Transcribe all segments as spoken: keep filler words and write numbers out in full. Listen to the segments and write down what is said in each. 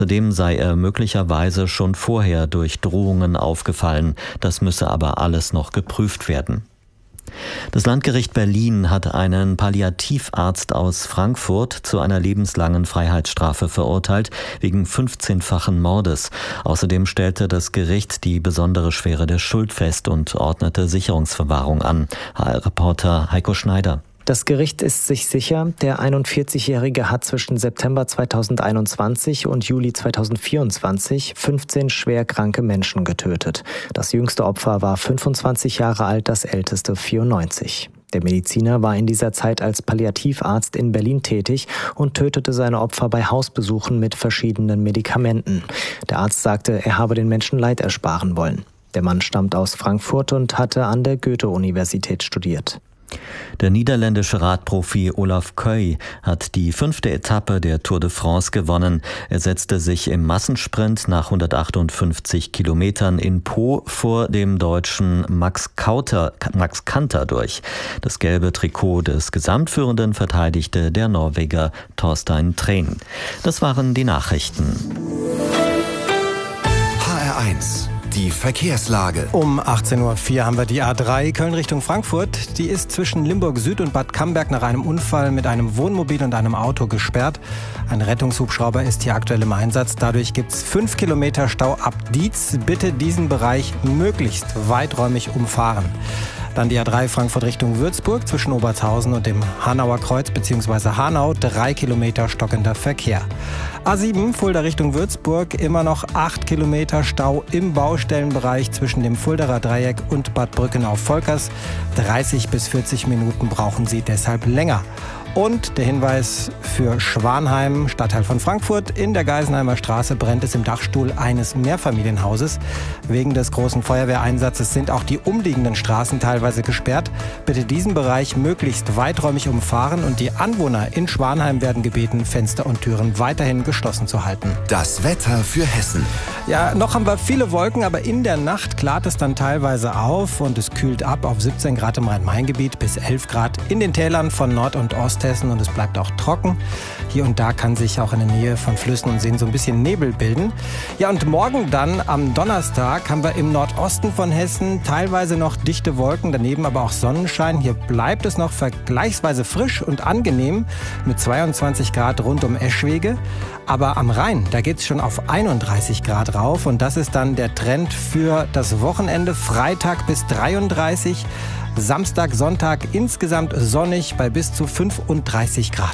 Zudem sei er möglicherweise schon vorher durch Drohungen aufgefallen. Das müsse aber alles noch geprüft werden. Das Landgericht Berlin hat einen Palliativarzt aus Frankfurt zu einer lebenslangen Freiheitsstrafe verurteilt, wegen fünfzehnfachen Mordes. Außerdem stellte das Gericht die besondere Schwere der Schuld fest und ordnete Sicherungsverwahrung an. H R-Reporter Heiko Schneider. Das Gericht ist sich sicher, der einundvierzigjährige hat zwischen September zweitausendeinundzwanzig und Juli zweitausendvierundzwanzig fünfzehn schwer kranke Menschen getötet. Das jüngste Opfer war fünfundzwanzig Jahre alt, das älteste vierundneunzig. Der Mediziner war in dieser Zeit als Palliativarzt in Berlin tätig und tötete seine Opfer bei Hausbesuchen mit verschiedenen Medikamenten. Der Arzt sagte, er habe den Menschen Leid ersparen wollen. Der Mann stammt aus Frankfurt und hatte an der Goethe-Universität studiert. Der niederländische Radprofi Olaf Koey hat die fünfte Etappe der Tour de France gewonnen. Er setzte sich im Massensprint nach hundertachtundfünfzig Kilometern in Po vor dem Deutschen Max Kauter, Max Kanter durch. Das gelbe Trikot des Gesamtführenden verteidigte der Norweger Torstein Træn. Das waren die Nachrichten. H R eins. Die Verkehrslage. Um achtzehn Uhr vier haben wir die A drei Köln Richtung Frankfurt. Die ist zwischen Limburg Süd und Bad Camberg nach einem Unfall mit einem Wohnmobil und einem Auto gesperrt. Ein Rettungshubschrauber ist hier aktuell im Einsatz. Dadurch gibt es fünf Kilometer Stau ab Dietz. Bitte diesen Bereich möglichst weiträumig umfahren. Dann die A drei Frankfurt Richtung Würzburg zwischen Obertshausen und dem Hanauer Kreuz bzw. Hanau. Drei Kilometer stockender Verkehr. A sieben Fulda Richtung Würzburg, immer noch acht Kilometer Stau im Baustellenbereich zwischen dem Fuldaer Dreieck und Bad Brückenau-Volkers. dreißig bis vierzig Minuten brauchen Sie deshalb länger. Und der Hinweis für Schwanheim, Stadtteil von Frankfurt. In der Geisenheimer Straße brennt es im Dachstuhl eines Mehrfamilienhauses. Wegen des großen Feuerwehreinsatzes sind auch die umliegenden Straßen teilweise gesperrt. Bitte diesen Bereich möglichst weiträumig umfahren und die Anwohner in Schwanheim werden gebeten, Fenster und Türen weiterhin geschlossen zu halten. Das Wetter für Hessen. Ja, noch haben wir viele Wolken, aber in der Nacht klart es dann teilweise auf und es kühlt ab auf siebzehn Grad im Rhein-Main-Gebiet bis elf Grad in den Tälern von Nord- und Osthessen und es bleibt auch trocken. Hier und da kann sich auch in der Nähe von Flüssen und Seen so ein bisschen Nebel bilden. Ja, und morgen dann am Donnerstag haben wir im Nordosten von Hessen teilweise noch dichte Wolken, daneben aber auch Sonnenschein. Hier bleibt es noch vergleichsweise frisch und angenehm mit zweiundzwanzig Grad rund um Eschwege. Aber am Rhein, da geht es schon auf einunddreißig Grad rauf und das ist dann der Trend für das Wochenende. Freitag bis dreiunddreißig, Samstag, Sonntag insgesamt sonnig bei bis zu fünfunddreißig Grad.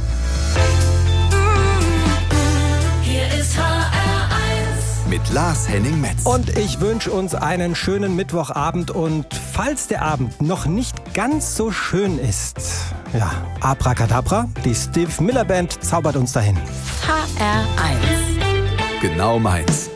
Hier ist H R eins mit Lars Henning Metz. Und ich wünsche uns einen schönen Mittwochabend und falls der Abend noch nicht ganz so schön ist, ja, Abracadabra, die Steve Miller Band zaubert uns dahin. H R eins. Genau meins.